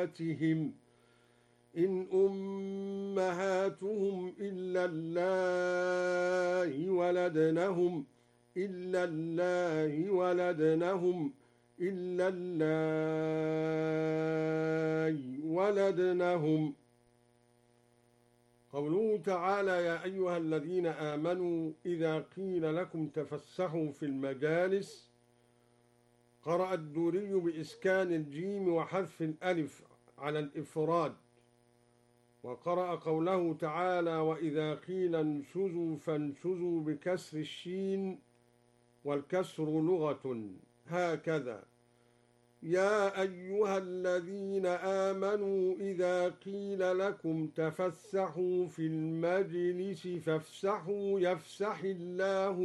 أمهاتهم إن أمهاتهم إلا اللائي ولدنهم. قوله تعالى: يا أيها الذين آمنوا إذا قيل لكم تفسحوا في المجالس. قرأ الدوري بإسكان الجيم وحذف الألف على الإفراد. وقرأ قوله تعالى: وإذا قيل انشزوا فانشزوا بكسر الشين، والكسر لغة هكذا: يا أيها الذين آمنوا إذا قيل لكم تفسحوا في المجلس فافسحوا يفسح الله